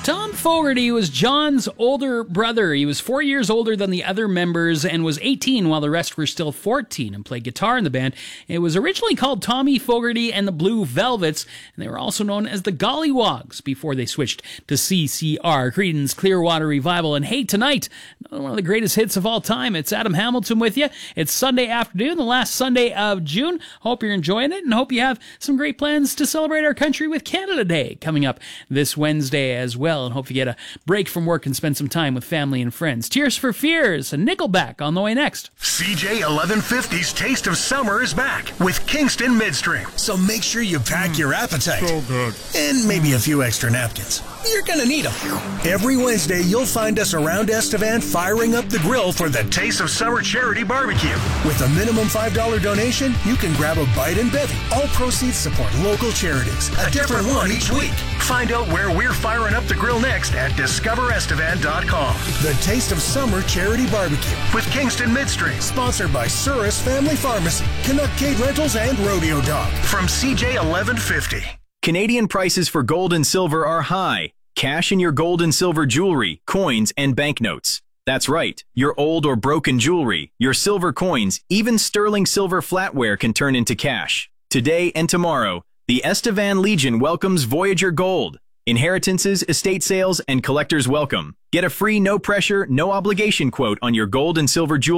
Tom Fogarty was John's older brother. He was 4 years older than the other members and was 18 while the rest were still 14 and played guitar in the band. It was originally called Tommy Fogarty and the Blue Velvets, and they were also known as the Gollywogs before they switched to CCR, Creedence Clearwater Revival. And hey, tonight, one of the greatest hits of all time. It's Adam Hamilton with you. It's Sunday afternoon, the last Sunday of June. Hope you're enjoying it and hope you have some great plans to celebrate our country with Canada Day coming up this Wednesday as well. And hope you get a break from work and spend some time with family and friends. Tears for Fears and Nickelback on the way next. CJ 1150's Taste of Summer is back with Kingston Midstream. So make sure you pack your appetite. So good. And maybe a few extra napkins. You're gonna need them. Every Wednesday, you'll find us around Estevan firing up the grill for the Taste of Summer Charity Barbecue. With a minimum $5 donation, you can grab a bite and bevy. All proceeds support local charities. A different one each week. Find out where we're firing up the grill next at discoverestevan.com. The Taste of Summer Charity Barbecue with Kingston Midstream. Sponsored by Surus Family Pharmacy, Canuck Rentals, and Rodeo Dog. From CJ 1150. Canadian prices for gold and silver are high. Cash in your gold and silver jewelry, coins, and banknotes. That's right, your old or broken jewelry, your silver coins, even sterling silver flatware can turn into cash. Today and tomorrow, the Estevan Legion welcomes Voyager Gold. Inheritances, estate sales, and collectors welcome. Get a free, no-pressure, no-obligation quote on your gold and silver jewelry